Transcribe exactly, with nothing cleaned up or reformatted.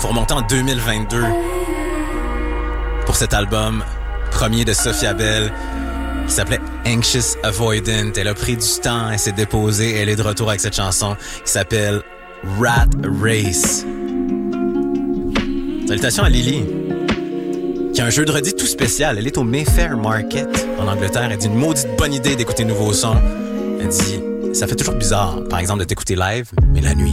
Faut remonter en deux mille vingt-deux pour cet album premier de Sophia Bell qui s'appelait Anxious Avoidant. Elle a pris du temps, elle s'est déposée, elle est de retour avec cette chanson qui s'appelle Rat Race. Salutations à Lily, qui a un jeu de redis tout spécial. Elle est au Mayfair Market en Angleterre. Elle dit une maudite bonne idée d'écouter nouveaux sons. Elle dit, ça fait toujours bizarre, par exemple, de t'écouter live, mais la nuit.